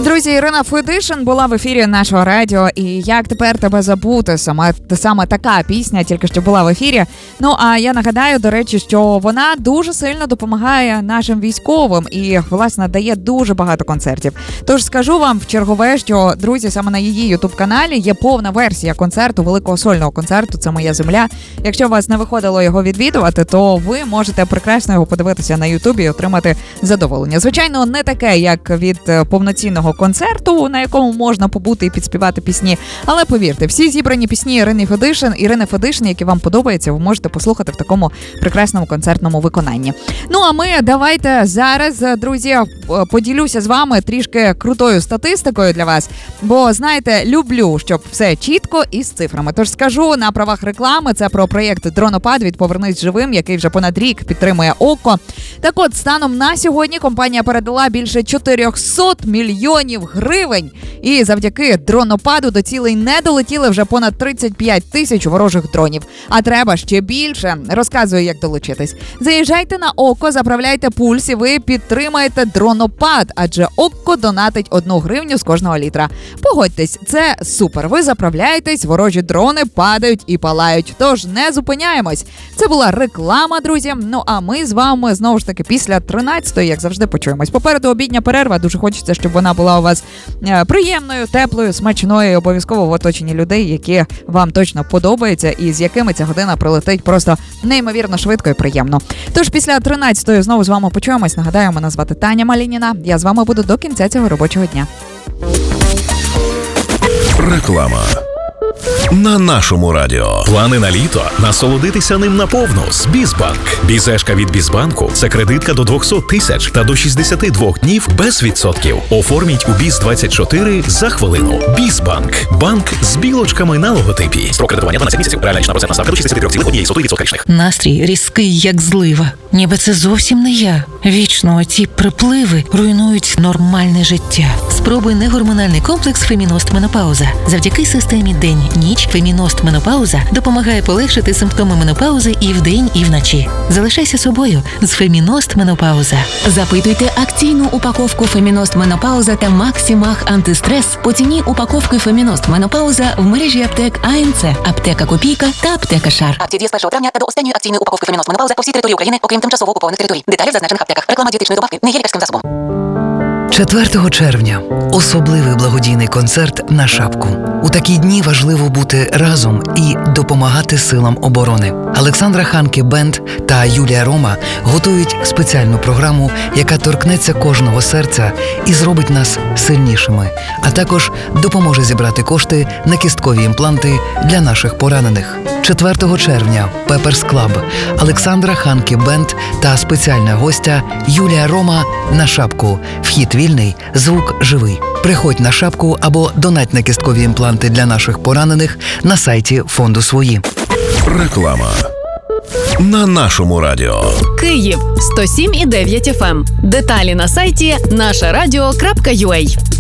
Друзі, Ірина Федишин була в ефірі нашого радіо, і «Як тепер тебе забути», саме така пісня тільки що була в ефірі. Ну, а я нагадаю, до речі, що вона дуже сильно допомагає нашим військовим і, власне, дає дуже багато концертів. Тож скажу вам в чергове, що, друзі, саме на її ютуб-каналі є повна версія концерту, великого сольного концерту «Це моя земля». Якщо у вас не виходило його відвідувати, то ви можете прекрасно його подивитися на ютубі і отримати задоволення. Звичайно, не таке, як від повноцінного концерту, на якому можна побути і підспівати пісні. Але повірте, всі зібрані пісні Ірини Федишин, які вам подобаються, ви можете послухати в такому прекрасному концертному виконанні. Ну, а ми давайте зараз, друзі, поділюся з вами трішки крутою статистикою для вас. Бо, знаєте, люблю, щоб все чітко і з цифрами. Тож скажу на правах реклами, це про проєкт «Дронопад» від «Повернись живим», який вже понад рік підтримує ОККО. Так от, станом на сьогодні компанія передала більше 400 мільйонів гривень. І завдяки «Дронопаду» до цілей не долетіли вже понад 35 тисяч ворожих дронів. А треба ще більше. Розказую, як долучитись. Заїжджайте на ОККО, заправляйте пульс і ви підтримаєте «Дронопад», адже ОККО донатить 1 гривню з кожного літра. Погодьтесь, це супер. Ви заправляєтесь, ворожі дрони падають і палають. Тож не зупиняємось. Це була реклама, друзі. Ну а ми з вами знову ж таки після 13-ї, як завжди, почуємось. Попереду обідня перерва. Дуже хочеться, щоб вона була у вас приємною, теплою, смачною і обов'язково в оточенні людей, які вам точно подобаються і з якими ця година пролетить просто неймовірно швидко і приємно. Тож після 13-ї знову з вами почуємось. Нагадаю, мене звати Таня Малініна. Я з вами буду до кінця цього робочого дня. Реклама. На нашому радіо. Плани на літо? Насолодитися ним наповну з Бізбанк. Бізешка від Бізбанку – це кредитка до 200 тисяч та до 62 днів без відсотків. Оформіть у Біз24 за хвилину. Бізбанк. Банк з білочками на логотипі. Строк кредитування 12 місяців. Реальна річна процентна ставка до 63,1% річних. Настрій різкий, як злива. Ніби це зовсім не я. Вічно ці припливи руйнують нормальне життя. Спробуй негормональний комплекс «Феміност Менопауза». Завдяки системі день-ніч «Феміност Менопауза» допомагає полегшити симптоми менопаузи і вдень, і вночі. Залишайся собою з «Феміност Менопауза». Запитуйте акційну упаковку «Феміност Менопауза» та «Максимах антистрес» по ціні упаковки «Феміност Менопауза» в мережі аптек АНЦ, аптека Копійка та аптека Шар. Акція діє з 1 травня та до останньої акційної упаковки «Феміност Менопауза» по всій території України, окрім тимчасово окупованих територій. Деталі в зазначених аптеках. Реклама дієтичної добавки не є лікарським засобом. 4 червня – особливий благодійний концерт на Шапку. У такі дні важливо бути разом і допомагати силам оборони. Олександра Ханке Бенд та Юлія Рома готують спеціальну програму, яка торкнеться кожного серця і зробить нас сильнішими, а також допоможе зібрати кошти на кісткові імпланти для наших поранених. 4 червня – Пеперс Клаб, Олександра Ханке Бенд та спеціальна гостя Юлія Рома на Шапку. Вхід вільний, звук живий. Приходь на Шапку або донать на кісткові імпланти для наших поранених на сайті фонду «Свої». Реклама. На нашому радіо. Київ 107,9 FM. Деталі на сайті нашарадіо.ua.